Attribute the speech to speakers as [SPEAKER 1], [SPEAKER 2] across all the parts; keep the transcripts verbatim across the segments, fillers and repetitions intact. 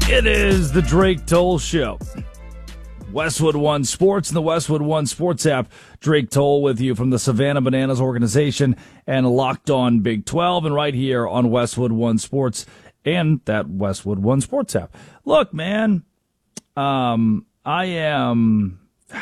[SPEAKER 1] It is the Drake Toll Show. Westwood One Sports and the Westwood One Sports app. Drake Toll with you from the Savannah Bananas organization and Locked On Big twelve, and right here on Westwood One Sports and that Westwood One Sports app. Look, man, um, I am,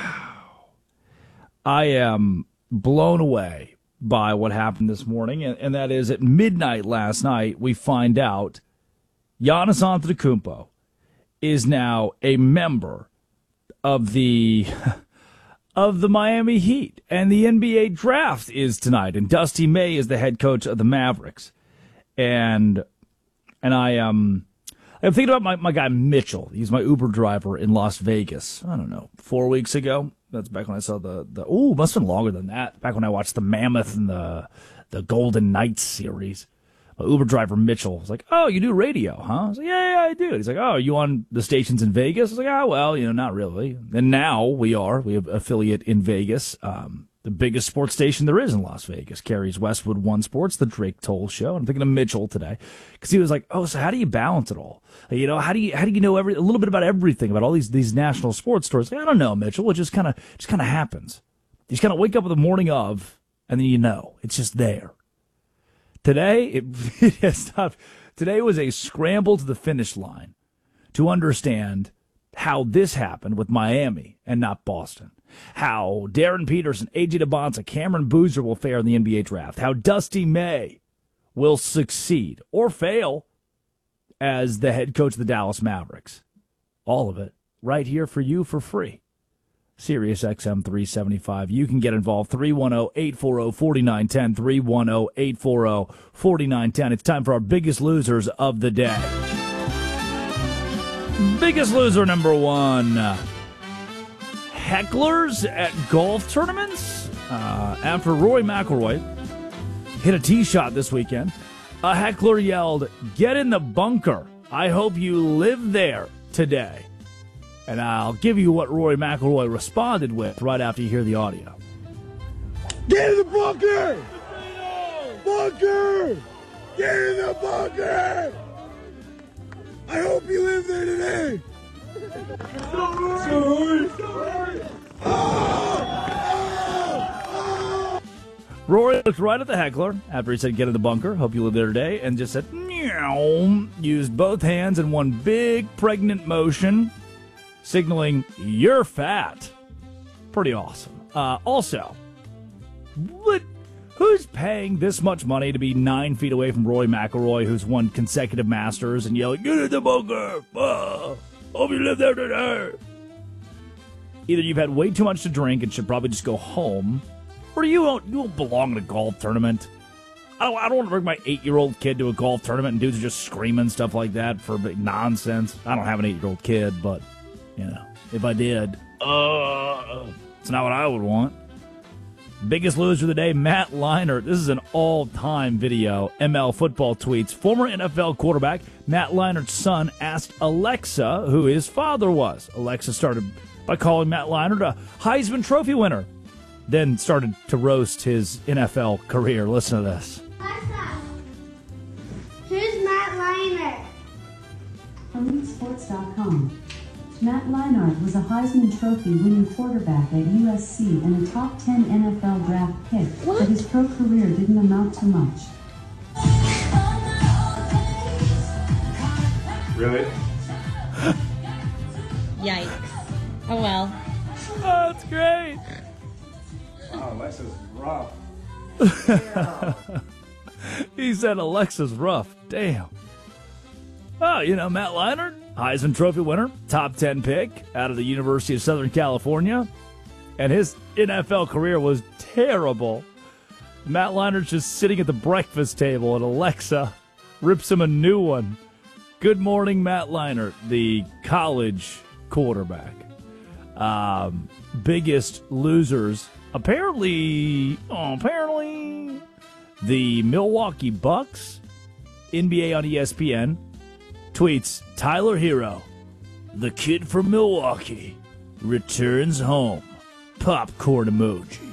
[SPEAKER 1] I am blown away by what happened this morning, and, and that is at midnight last night we find out Giannis Antetokounmpo is now a member of the of the Miami Heat, and the N B A draft is tonight, and Dusty May is the head coach of the Mavericks, and and I um I'm thinking about my, my guy Mitchell. He's my Uber driver in Las Vegas. I don't know, four weeks ago. That's back when I saw the the ooh, must have been longer than that. Back when I watched the Mammoth and the the Golden Knights series. My Uber driver Mitchell was like, "Oh, you do radio, huh?" I was like, "Yeah, yeah, I do." He's like, "Oh, are you on the stations in Vegas?" I was like, "Oh, well, you know, not really." And now we are. We have affiliate in Vegas. Um, the biggest sports station there is in Las Vegas carries Westwood One Sports, the Drake Toll Show. I'm thinking of Mitchell today because he was like, "Oh, so how do you balance it all? You know, how do you how do you know every a little bit about everything about all these these national sports stories?" Like, I don't know, Mitchell. It just kind of just kind of happens. You just kind of wake up the morning of, and then you know it's just there. Today, it, it's not, today was a scramble to the finish line to understand how this happened with Miami and not Boston. How Darren Peterson, A J DeBonza, Cameron Boozer will fare in the N B A draft. How Dusty May will succeed or fail as the head coach of the Dallas Mavericks. All of it right here for you for free. Sirius X M three seventy-five. You can get involved. three one zero, eight four zero, four nine one zero. three one zero, eight four zero, four nine one zero. It's time for our biggest losers of the day. Biggest loser number one. Hecklers at golf tournaments. Uh, after Rory McIlroy hit a tee shot this weekend, a heckler yelled, "Get in the bunker. I hope you live there today." And I'll give you what Rory McIlroy responded with right after you hear the audio.
[SPEAKER 2] Get in the bunker! Bunker! Get in the bunker! I hope you live there today! Sorry! Sorry!
[SPEAKER 1] Rory looked right at the heckler after he said, "Get in the bunker. Hope you live there today," and just said, "Meow." Used both hands in one big pregnant motion, signaling, "You're fat." Pretty awesome. Uh, also, what, who's paying this much money to be nine feet away from Rory McIlroy, who's won consecutive Masters, and yelling, "Get in the bunker! Ah, hope you live there today"? Either you've had way too much to drink and should probably just go home, or you don't, you don't belong in a golf tournament. I don't, I don't want to bring my eight-year-old kid to a golf tournament and dudes are just screaming stuff like that for big nonsense. I don't have an eight-year-old kid, but you know, if I did, uh, it's not what I would want. Biggest loser of the day, Matt Leinart. This is an all-time video. M L Football tweets, former N F L quarterback Matt Leinart's son asked Alexa who his father was. Alexa started by calling Matt Leinart a Heisman Trophy winner, then started to roast his N F L career. Listen to this.
[SPEAKER 3] Alexa, who's Matt Leinart?
[SPEAKER 4] From Elite Sports dot com. Matt Leinart was a Heisman Trophy-winning quarterback at U S C and a top ten N F L draft pick, what? But his pro career didn't amount to much.
[SPEAKER 2] Really?
[SPEAKER 5] Yikes. Oh well.
[SPEAKER 1] Oh, that's great.
[SPEAKER 2] Wow, Alexa's rough. Yeah.
[SPEAKER 1] He said Alexa's rough. Damn. Oh, you know, Matt Leinart, Heisman Trophy winner, top ten pick out of the University of Southern California, and his N F L career was terrible. Matt Leinart's just sitting at the breakfast table, and Alexa rips him a new one. Good morning, Matt Leinart, the college quarterback. Um, biggest losers, apparently, oh, apparently, the Milwaukee Bucks. N B A on E S P N tweets, Tyler Hero, the kid from Milwaukee, returns home. Popcorn emoji.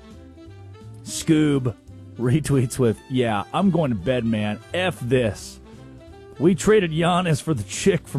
[SPEAKER 1] Scoob retweets with, yeah, I'm going to bed, man. F this. We traded Giannis for the chick from